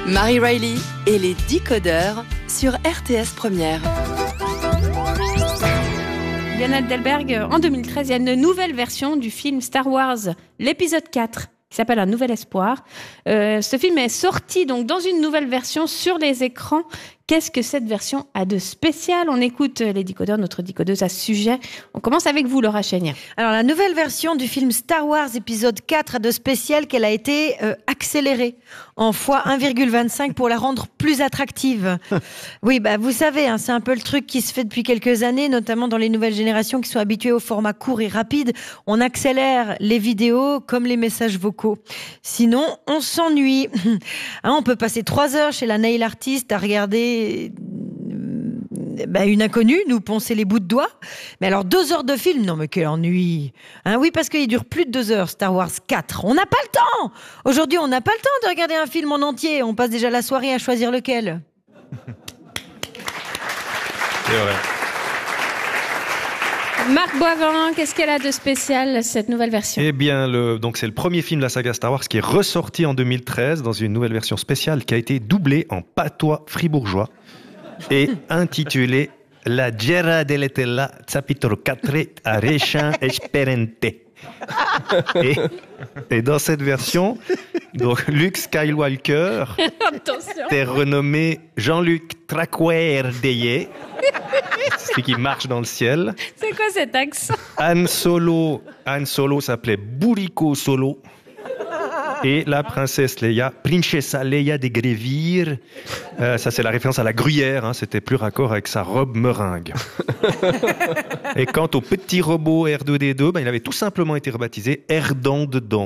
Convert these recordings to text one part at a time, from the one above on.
Marie Riley et les Décodeurs sur RTS Première. Yann Delberg, en 2013, il y a une nouvelle version du film Star Wars, l'épisode 4, qui s'appelle Un Nouvel Espoir. Ce film est sorti donc dans une nouvelle version sur les écrans. Qu'est-ce que cette version a de spécial ? On écoute les décodeurs, notre décodeuse à ce sujet. On commence avec vous, Laura Chénier. Alors, la nouvelle version du film Star Wars épisode 4 a de spécial qu'elle a été accélérée en fois 1,25 pour la rendre plus attractive. Oui, vous savez, c'est un peu le truc qui se fait depuis quelques années, notamment dans les nouvelles générations qui sont habituées au format court et rapide. On accélère les vidéos comme les messages vocaux. Sinon, on s'ennuie. On peut passer 3 heures chez la nail artiste à regarder une inconnue nous poncer les bouts de doigts. Mais alors 2 heures de film, non mais quel ennui. Oui, parce qu'il dure plus de 2 heures, Star Wars 4. On n'a pas le temps. Aujourd'hui, on n'a pas le temps de regarder un film en entier. On passe déjà la soirée à choisir lequel. C'est vrai. Marc Boivin, qu'est-ce qu'elle a de spécial, cette nouvelle version ? Eh bien, donc c'est le premier film de la saga Star Wars qui est ressorti en 2013 dans une nouvelle version spéciale qui a été doublée en patois fribourgeois et intitulée La Guerra delle Stelle, chapitre 4, a Rechin Esperente. Et dans cette version, donc Luke Skywalker est renommé Jean-Luc Traquair-Deye, celui qui marche dans le ciel. C'est quoi cet accent ? Han Solo s'appelait Buriko Solo. Et la princesse Leia, Princessa Leia des Grévires, ça c'est la référence à la gruyère, c'était plus raccord avec sa robe meringue. Et quant au petit robot R2D2, il avait tout simplement été rebaptisé Erdan dedans.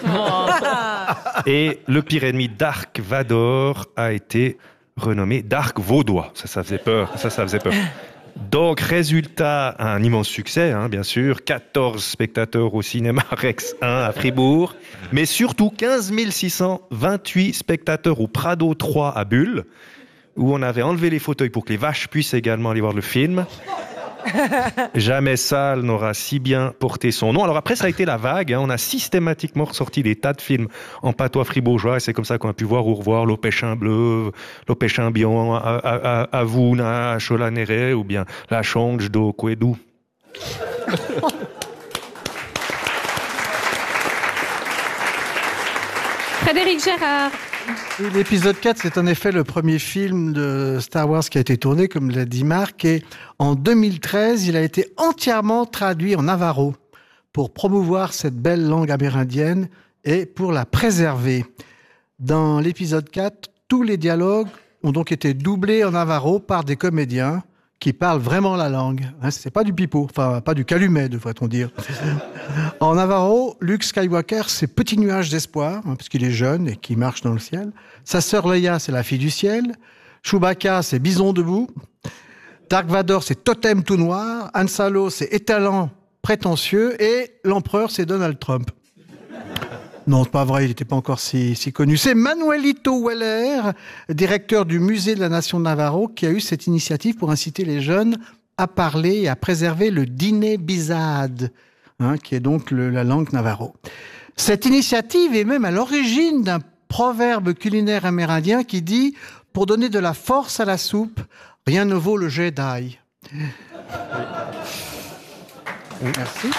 Et le pire ennemi Dark Vador a été renommé Dark Vaudois. Ça faisait peur. Ça faisait peur. Donc, résultat, un immense succès, bien sûr. 14 spectateurs au cinéma Rex 1 à Fribourg. Mais surtout, 15 628 spectateurs au Prado 3 à Bulle, où on avait enlevé les fauteuils pour que les vaches puissent également aller voir le film. Jamais salle n'aura si bien porté son nom. Alors après, ça a été la vague. On a systématiquement ressorti des tas de films en patois fribourgeois. Et c'est comme ça qu'on a pu voir ou revoir L'Opéchin Bleu, L'Opéchin Bion, Avouna, Cholanéré, ou bien La Change do Quedou. Frédéric Gérard. L'épisode 4, c'est en effet le premier film de Star Wars qui a été tourné, comme l'a dit Marc, et en 2013, il a été entièrement traduit en navajo pour promouvoir cette belle langue amérindienne et pour la préserver. Dans l'épisode 4, tous les dialogues ont donc été doublés en navajo par des comédiens qui parlent vraiment la langue. C'est pas du pipeau, enfin pas du calumet, devrait-on dire. En navajo, Luke Skywalker, c'est Petit Nuage d'Espoir, parce qu'il est jeune et qu'il marche dans le ciel. Sa sœur Leia, c'est la Fille du Ciel. Chewbacca, c'est Bison debout. Dark Vador, c'est Totem tout noir. Han Solo, c'est Étalon prétentieux. Et l'empereur, c'est Donald Trump. Non, c'est pas vrai, il n'était pas encore si connu. C'est Manuelito Weller, directeur du Musée de la Nation Navarro, qui a eu cette initiative pour inciter les jeunes à parler et à préserver le Diné Bizad, qui est donc la langue navarro. Cette initiative est même à l'origine d'un proverbe culinaire amérindien qui dit « Pour donner de la force à la soupe, rien ne vaut le jet d'ail ». Merci.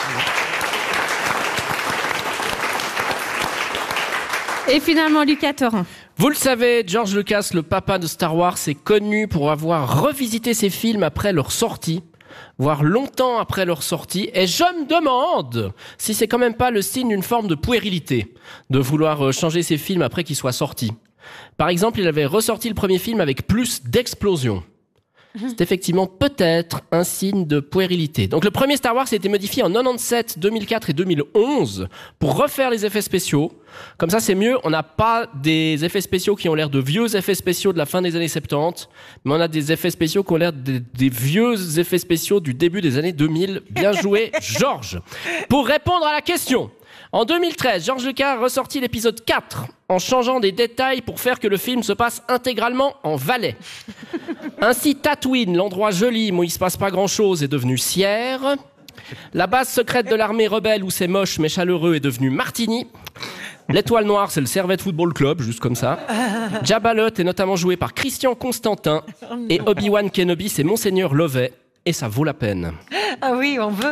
Et finalement, Lucas Torrent. Vous le savez, George Lucas, le papa de Star Wars, est connu pour avoir revisité ses films après leur sortie, voire longtemps après leur sortie. Et je me demande si c'est quand même pas le signe d'une forme de puérilité de vouloir changer ses films après qu'ils soient sortis. Par exemple, il avait ressorti le premier film avec plus d'explosions. C'est effectivement peut-être un signe de puérilité. Donc le premier Star Wars a été modifié en 97, 2004 et 2011 pour refaire les effets spéciaux. Comme ça, c'est mieux. On n'a pas des effets spéciaux qui ont l'air de vieux effets spéciaux de la fin des années 70, mais on a des effets spéciaux qui ont l'air des vieux effets spéciaux du début des années 2000. Bien joué, Georges. Pour répondre à la question, en 2013, George Lucas a ressorti l'épisode 4 en changeant des détails pour faire que le film se passe intégralement en Valais. Ainsi, Tatooine, l'endroit joli mais où il se passe pas grand-chose, est devenu Sierre. La base secrète de l'armée rebelle où c'est moche mais chaleureux est devenue Martigny. L'Étoile Noire, c'est le Servette Football Club, juste comme ça. Jabba le Hutt est notamment joué par Christian Constantin. Et Obi-Wan Kenobi, c'est Monseigneur Lovett. Et ça vaut la peine. Ah oui, on veut.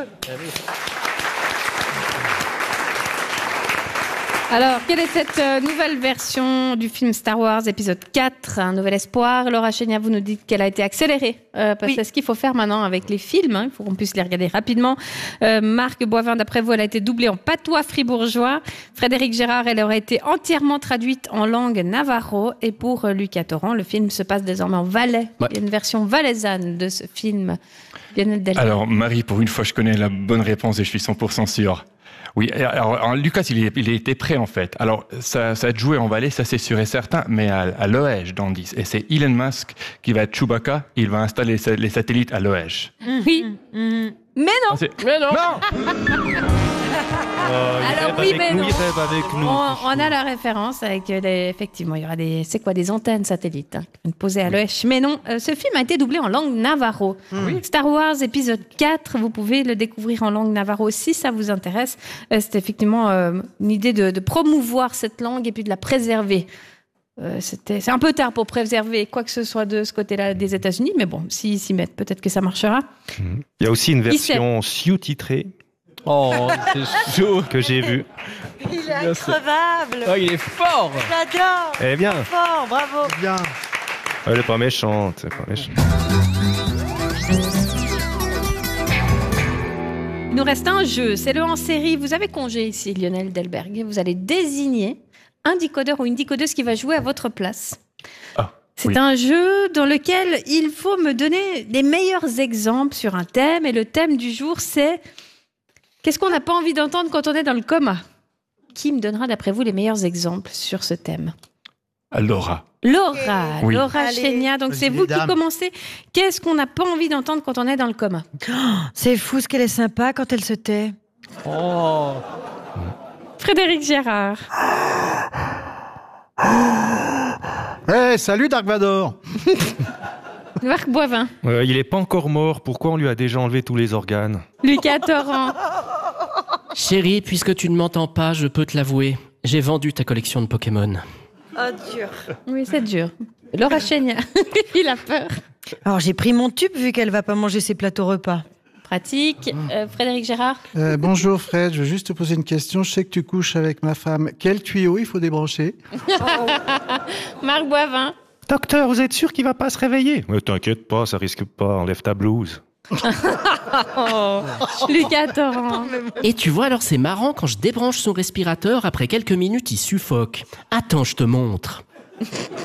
Alors, quelle est cette nouvelle version du film Star Wars épisode 4, Un nouvel espoir? Laura Chénia, vous nous dites qu'elle a été accélérée. Parce que c'est ce qu'il faut faire maintenant avec les films. Il faut qu'on puisse les regarder rapidement. Marc Boivin, d'après vous, elle a été doublée en patois fribourgeois. Frédéric Gérard, elle aurait été entièrement traduite en langue navarro. Et pour Lucas Torrent, le film se passe désormais en Valais. Ouais. Il y a une version valaisanne de ce film. Lionel Delbert. Alors, Marie, pour une fois, je connais la bonne réponse et je suis 100% sûr. Oui, alors Lucas, il était prêt en fait. Alors, ça va être joué en Valais, ça c'est sûr et certain, mais à l'Oège dans le 10. Et c'est Elon Musk qui va être Chewbacca, il va installer les satellites à l'Oège. Oui. Mais non. Mais non. Alors oui, mais non. Il rêve avec nous. On a la référence avec effectivement, il y aura des antennes satellites qui vont être posées à l'Oèche. Mais non, ce film a été doublé en langue navarro. Star Wars épisode 4, vous pouvez le découvrir en langue navarro si ça vous intéresse. C'est effectivement une idée de promouvoir cette langue et puis de la préserver. C'est un peu tard pour préserver quoi que ce soit de ce côté-là des États-Unis, mais bon, s'ils s'y mettent, peut-être que ça marchera. Il y a aussi une version sous-titrée Oh, c'est chaud. que j'ai vue. Il est increvable. Oh, il est fort. J'adore. Eh bien, Fort, bravo. Bien. elle est pas méchante. Elle est pas méchante. Il nous reste un jeu, c'est le en-série. Vous avez congé ici, Lionel Delberg. Vous allez désigner un décodeur ou une décodeuse qui va jouer à votre place. Ah, C'est oui. un jeu dans lequel il faut me donner les meilleurs exemples sur un thème. Et le thème du jour, c'est qu'est-ce qu'on n'a pas envie d'entendre quand on est dans le coma? Qui me donnera, d'après vous, les meilleurs exemples sur ce thème? Laura. Laura, Oui. Laura Allez. Chénia. Donc Vas-y, c'est les vous qui dames. commencez. Qu'est-ce qu'on n'a pas envie d'entendre quand on est dans le coma? C'est fou ce qu'elle est sympa quand elle se tait. Oh. Frédéric Gérard. Hey, salut Dark Vador. Marc Boivin. Il est pas encore mort. Pourquoi on lui a déjà enlevé tous les organes? Lucas Torrent. Chérie, puisque tu ne m'entends pas, je peux te l'avouer. J'ai vendu ta collection de Pokémon. Oh, dur. Oui, c'est dur. Laura Chénia. Il a peur. Alors, j'ai pris mon tube vu qu'elle va pas manger ses plateaux repas. Pratique. Frédéric Gérard. Bonjour Fred, je veux juste te poser une question. Je sais que tu couches avec ma femme. Quel tuyau il faut débrancher? Marc Boivin. Docteur, vous êtes sûr qu'il va pas se réveiller? T'inquiète pas, ça risque pas. Enlève ta blouse. Lucas Torrent. Et tu vois, alors c'est marrant, quand je débranche son respirateur, après quelques minutes, il suffoque. Attends, je te montre.